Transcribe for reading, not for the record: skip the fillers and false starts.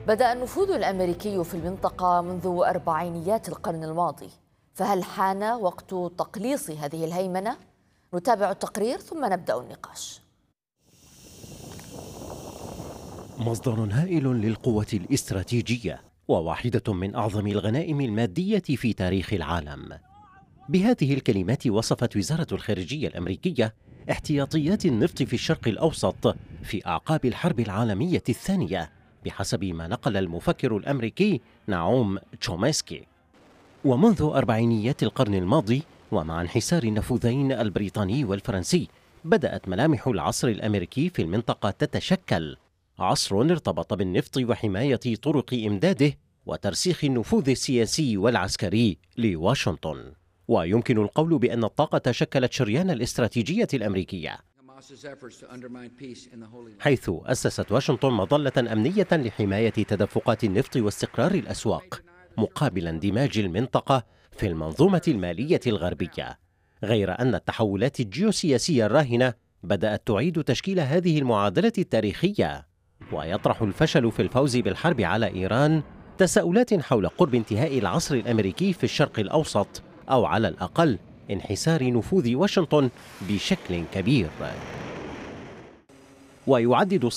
بدأ النفوذ الأمريكي في المنطقة منذ أربعينيات القرن الماضي، فهل حان وقت تقليص هذه الهيمنة؟ نتابع التقرير ثم نبدأ النقاش. مصدر هائل للقوة الاستراتيجية وواحدة من أعظم الغنائم المادية في تاريخ العالم. بهذه الكلمات وصفت وزارة الخارجية الأمريكية احتياطيات النفط في الشرق الأوسط في أعقاب الحرب العالمية الثانية، بحسب ما نقل المفكر الأمريكي نعوم تشومسكي. ومنذ أربعينيات القرن الماضي ومع انحسار النفوذين البريطاني والفرنسي، بدأت ملامح العصر الأمريكي في المنطقة تتشكل، عصر ارتبط بالنفط وحماية طرق إمداده وترسيخ النفوذ السياسي والعسكري لواشنطن. ويمكن القول بأن الطاقة شكلت شريان الاستراتيجية الأمريكية، حيث أسست واشنطن مظلة أمنية لحماية تدفقات النفط واستقرار الأسواق، مقابل اندماج المنطقة في المنظومة المالية الغربية. غير أن التحولات الجيوسياسية الراهنة بدأت تعيد تشكيل هذه المعادلة التاريخية، ويطرح الفشل في الفوز بالحرب على إيران تساؤلات حول قرب انتهاء العصر الأمريكي في الشرق الأوسط، أو على الأقل انحسار نفوذ واشنطن بشكل كبير. ويعدد